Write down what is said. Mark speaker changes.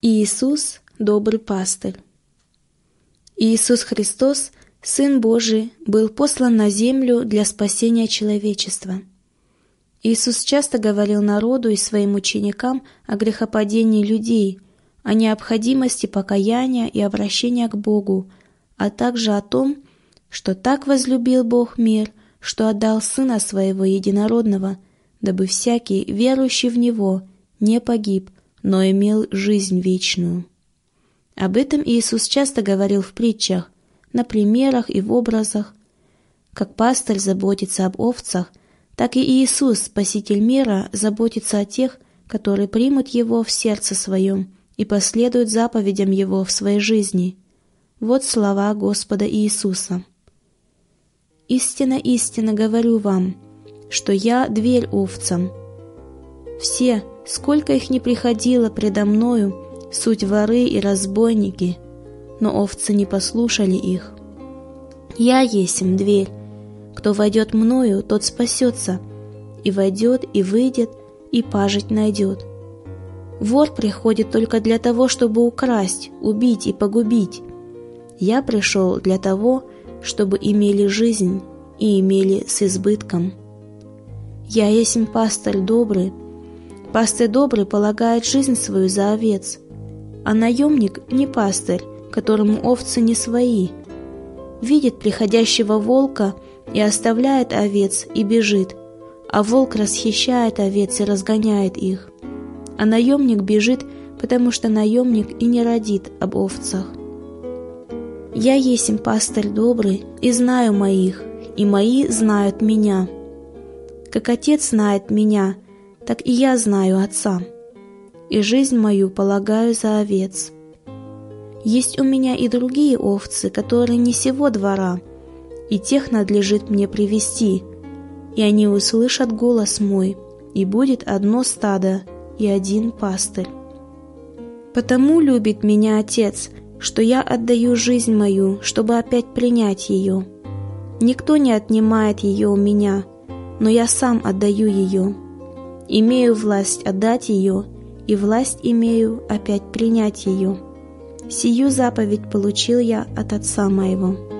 Speaker 1: Иисус – добрый пастырь. Иисус Христос, Сын Божий, был послан на землю для спасения человечества. Иисус часто говорил народу и своим ученикам о грехопадении людей, о необходимости покаяния и обращения к Богу, а также о том, что так возлюбил Бог мир, что отдал Сына Своего Единородного, дабы всякий, верующий в Него, не погиб, но имел жизнь вечную. Об этом Иисус часто говорил в притчах, на примерах и в образах. Как пастырь заботится об овцах, так и Иисус, Спаситель мира, заботится о тех, которые примут Его в сердце своем и последуют заповедям Его в своей жизни. Вот слова Господа Иисуса. «Истинно, истинно говорю вам, что я дверь овцам. Все, сколько их ни приходило предо мною, суть воры и разбойники, но овцы не послушали их. Я есмь дверь. Кто войдет мною, тот спасется, и войдет, и выйдет, и пажить найдет. Вор приходит только для того, чтобы украсть, убить и погубить. Я пришел для того, чтобы имели жизнь и имели с избытком. Я есмь пастырь добрый. Пастырь добрый полагает жизнь свою за овец, а наемник не пастырь, которому овцы не свои. Видит приходящего волка и оставляет овец и бежит, а волк расхищает овец и разгоняет их. А наемник бежит, потому что наемник и не родит об овцах. Я есмь пастырь добрый и знаю моих, и мои знают меня. Как Отец знает меня, так и я знаю Отца, и жизнь мою полагаю за овец. Есть у меня и другие овцы, которые не сего двора, и тех надлежит мне привести, и они услышат голос мой, и будет одно стадо и один пастырь. Потому любит меня Отец, что я отдаю жизнь мою, чтобы опять принять ее. Никто не отнимает ее у меня, но я сам отдаю ее. Имею власть отдать ее, и власть имею опять принять ее. Сию заповедь получил я от Отца моего».